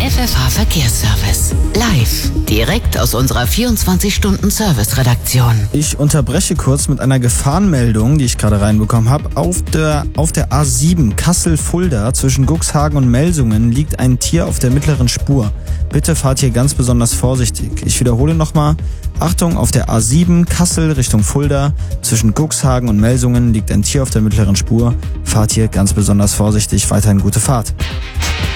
FFH Verkehrsservice. Live, direkt aus unserer 24-Stunden-Service-Redaktion. Ich unterbreche kurz mit einer Gefahrenmeldung, die ich gerade reinbekommen habe. Auf der A7 Kassel-Fulda zwischen Cuxhagen und Melsungen liegt ein Tier auf der mittleren Spur. Bitte fahrt hier ganz besonders vorsichtig. Ich wiederhole nochmal. Achtung, auf der A7 Kassel Richtung Fulda zwischen Cuxhagen und Melsungen liegt ein Tier auf der mittleren Spur. Fahrt hier ganz besonders vorsichtig. Weiterhin gute Fahrt.